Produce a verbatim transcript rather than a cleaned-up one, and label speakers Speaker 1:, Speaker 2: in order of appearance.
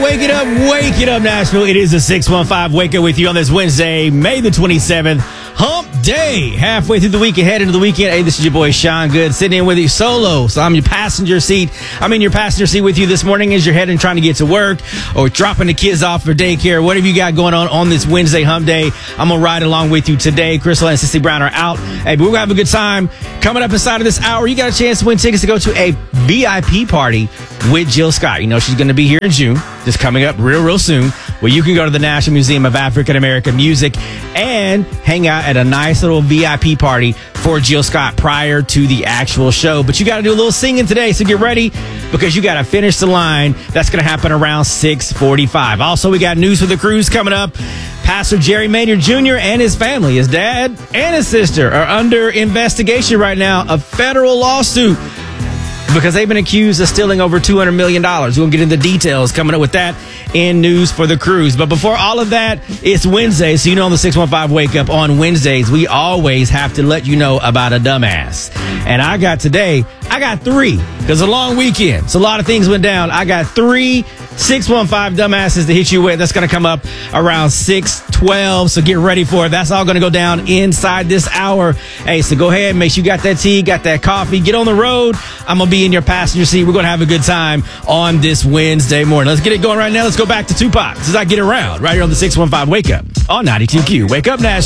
Speaker 1: wake it up, wake it up, Nashville. It is the six one five Wake Up with you on this Wednesday, May the twenty-seventh, hump day. Halfway through the week, head into the weekend. Hey, this is your boy, Sean Good, sitting in with you solo. So I'm your passenger seat. I'm in your passenger seat with you this morning as you're heading, trying to get to work or dropping the kids off for daycare. Whatever you got going on on this Wednesday hump day, I'm going to ride along with you today. Crystal and Sissy Brown are out. Hey, but we're going to have a good time. Coming up inside of this hour, you got a chance to win tickets to go to a V I P party with Jill Scott. You know, she's going to be here in June, just coming up real, real soon, where you can go to the National Museum of African American Music and hang out at a nice little V I P party for Jill Scott prior to the actual show. But you got to do a little singing today, so get ready because you got to finish the line. That's going to happen around six forty-five. Also, we got news for the cruise coming up. Pastor Jerry Maynard Junior and his family, his dad and his sister, are under investigation right now, a federal lawsuit, because they've been accused of stealing over two hundred million dollars. We'll get into the details coming up with that in news for the cruise. But before all of that, it's Wednesday. So you know on the six one five Wake Up on Wednesdays, we always have to let you know about a dumbass. And I got today, I got three, because a long weekend. So a lot of things went down. I got three six one five dumbasses to hit you with. That's going to come up around six twelve. So get ready for it. That's all going to go down inside this hour. Hey, so go ahead, make sure you got that tea, got that coffee, get on the road. I'm going to be in your passenger seat. We're going to have a good time on this Wednesday morning. Let's get it going right now. Let's go back to Tupac as I get around right here on the six one five Wake Up on ninety-two Q. Wake up, Nashville.